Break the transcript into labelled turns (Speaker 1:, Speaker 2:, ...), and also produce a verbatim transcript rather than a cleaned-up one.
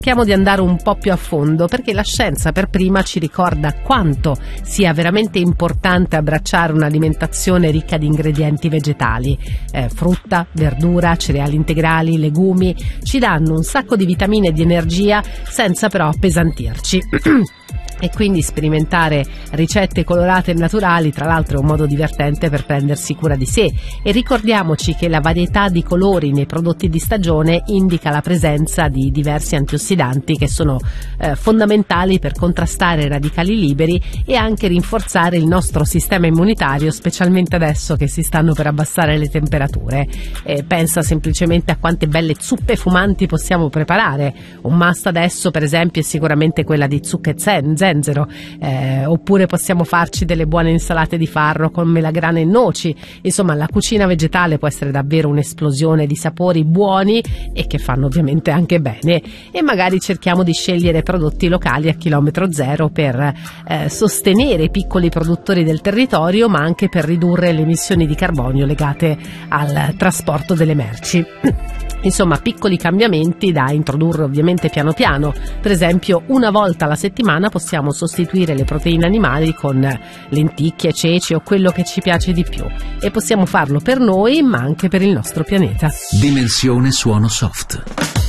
Speaker 1: Cerchiamo di andare un po' più a fondo, perché la scienza per prima ci ricorda quanto sia veramente importante abbracciare un'alimentazione ricca di ingredienti vegetali. Eh, frutta, verdura, cereali integrali, legumi ci danno un sacco di vitamine e di energia senza però appesantirci. E quindi sperimentare ricette colorate e naturali, tra l'altro, è un modo divertente per prendersi cura di sé. E ricordiamoci che la varietà di colori nei prodotti di stagione indica la presenza di diversi antiossidanti che sono eh, fondamentali per contrastare i radicali liberi e anche rinforzare il nostro sistema immunitario, specialmente adesso che si stanno per abbassare le temperature. Eh, pensa semplicemente a quante belle zuppe fumanti possiamo preparare. Un must adesso, per esempio, è sicuramente quella di zucche e zenzero. Eh, oppure possiamo farci delle buone insalate di farro con melagrane e noci. Insomma, la cucina vegetale può essere davvero un'esplosione di sapori buoni e che fanno ovviamente anche bene. E magari cerchiamo di scegliere prodotti locali a chilometro zero per eh, sostenere i piccoli produttori del territorio, ma anche per ridurre le emissioni di carbonio legate al trasporto delle merci. Insomma, piccoli cambiamenti da introdurre ovviamente piano piano. Per esempio, una volta alla settimana possiamo sostituire le proteine animali con lenticchie, ceci o quello che ci piace di più. E possiamo farlo per noi, ma anche per il nostro pianeta.
Speaker 2: Dimensione Suono Soft.